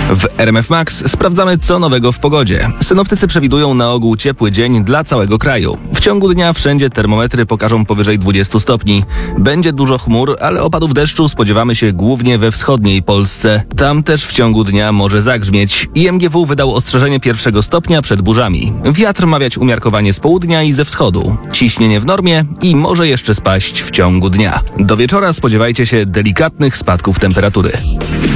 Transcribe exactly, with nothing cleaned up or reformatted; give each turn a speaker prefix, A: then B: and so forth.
A: W R M F Max sprawdzamy, co nowego w pogodzie. Synoptycy przewidują na ogół ciepły dzień dla całego kraju. W ciągu dnia wszędzie termometry pokażą powyżej dwudziestu stopni. Będzie dużo chmur, ale opadów deszczu spodziewamy się głównie we wschodniej Polsce. Tam też w ciągu dnia może zagrzmieć. I M G W wydał ostrzeżenie pierwszego stopnia przed burzami. Wiatr ma wiać umiarkowanie z południa i ze wschodu. Ciśnienie w normie i może jeszcze spaść w ciągu dnia. Do wieczora spodziewajcie się delikatnych spadków temperatury.